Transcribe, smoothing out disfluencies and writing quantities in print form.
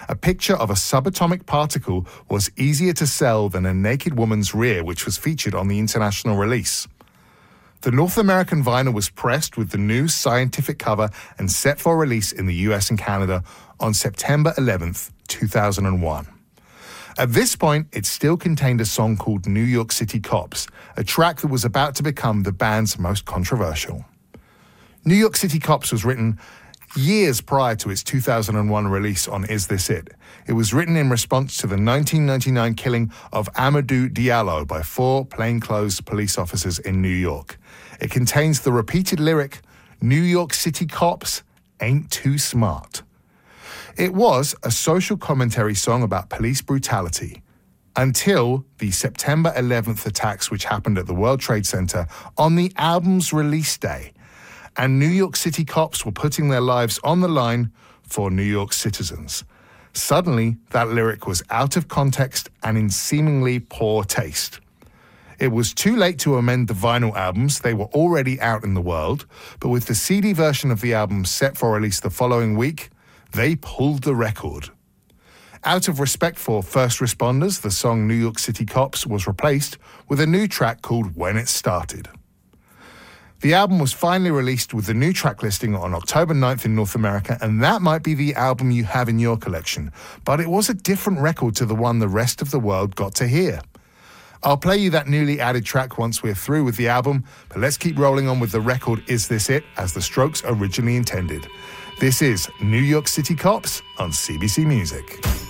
A picture of a subatomic particle was easier to sell than a naked woman's rear, which was featured on the international release. The North American vinyl was pressed with the new scientific cover and set for release in the US and Canada on September 11th, 2001. At this point, it still contained a song called New York City Cops, a track that was about to become the band's most controversial. New York City Cops was written years prior to its 2001 release on Is This It? It was written in response to the 1999 killing of Amadou Diallo by 4 plainclothes police officers in New York. It contains the repeated lyric, New York City Cops ain't too smart. It was a social commentary song about police brutality until the September 11th attacks which happened at the World Trade Center on the album's release day. And New York City cops were putting their lives on the line for New York citizens. Suddenly, that lyric was out of context and in seemingly poor taste. It was too late to amend the vinyl albums, they were already out in the world, but with the CD version of the album set for release the following week, they pulled the record. Out of respect for first responders, the song New York City Cops was replaced with a new track called When It Started. The album was finally released with the new track listing on October 9th in North America, and that might be the album you have in your collection, but it was a different record to the one the rest of the world got to hear. I'll play you that newly added track once we're through with the album, but let's keep rolling on with the record Is This It? As the Strokes originally intended. This is New York City Cops on CBC Music.